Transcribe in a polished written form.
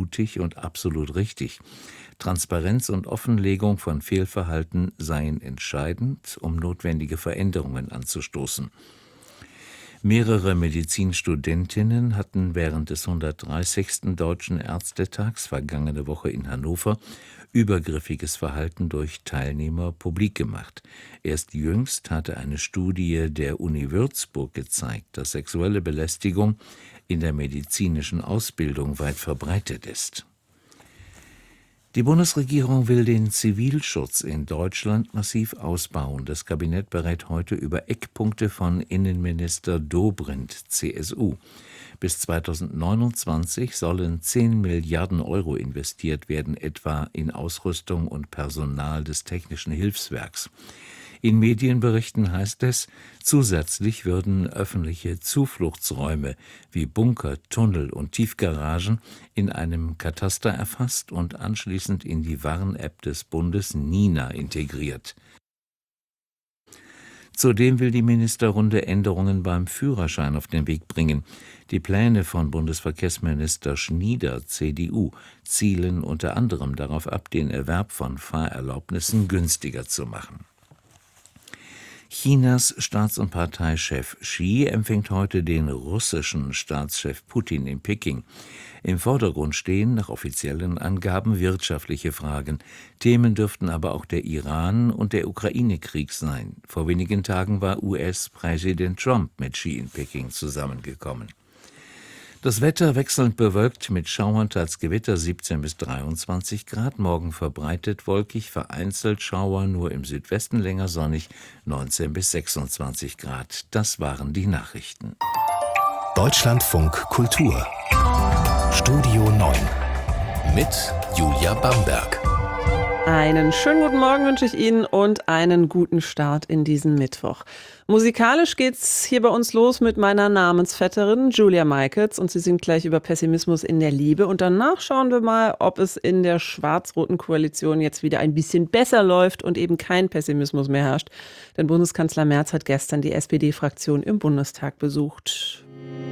mutig und absolut richtig. Transparenz und Offenlegung von Fehlverhalten seien entscheidend, um notwendige Veränderungen anzustoßen. Mehrere Medizinstudentinnen hatten während des 130. Deutschen Ärztetags vergangene Woche in Hannover übergriffiges Verhalten durch Teilnehmer publik gemacht. Erst jüngst hatte eine Studie der Uni Würzburg gezeigt, dass sexuelle Belästigung in der medizinischen Ausbildung weit verbreitet ist. Die Bundesregierung will den Zivilschutz in Deutschland massiv ausbauen. Das Kabinett berät heute über Eckpunkte von Innenminister Dobrindt, CSU. Bis 2029 sollen 10 Milliarden Euro investiert werden, etwa in Ausrüstung und Personal des Technischen Hilfswerks. In Medienberichten heißt es, zusätzlich würden öffentliche Zufluchtsräume wie Bunker, Tunnel und Tiefgaragen in einem Kataster erfasst und anschließend in die Warn-App des Bundes Nina integriert. Zudem will die Ministerrunde Änderungen beim Führerschein auf den Weg bringen. Die Pläne von Bundesverkehrsminister Schnieder, CDU, zielen unter anderem darauf ab, den Erwerb von Fahrerlaubnissen günstiger zu machen. Chinas Staats- und Parteichef Xi empfängt heute den russischen Staatschef Putin in Peking. Im Vordergrund stehen nach offiziellen Angaben wirtschaftliche Fragen. Themen dürften aber auch der Iran- und der Ukraine-Krieg sein. Vor wenigen Tagen war US-Präsident Trump mit Xi in Peking zusammengekommen. Das Wetter wechselnd bewölkt mit Schauern, teils Gewitter 17 bis 23 Grad. Morgen verbreitet wolkig, vereinzelt Schauer, nur im Südwesten länger sonnig, 19 bis 26 Grad. Das waren die Nachrichten. Deutschlandfunk Kultur. Studio 9 mit Julia Bamberg. Einen schönen guten Morgen wünsche ich Ihnen und einen guten Start in diesen Mittwoch. Musikalisch geht's hier bei uns los mit meiner Namensvetterin Julia Michaels und sie singt gleich über Pessimismus in der Liebe. Und danach schauen wir mal, ob es in der schwarz-roten Koalition jetzt wieder ein bisschen besser läuft und eben kein Pessimismus mehr herrscht. Denn Bundeskanzler Merz hat gestern die SPD-Fraktion im Bundestag besucht.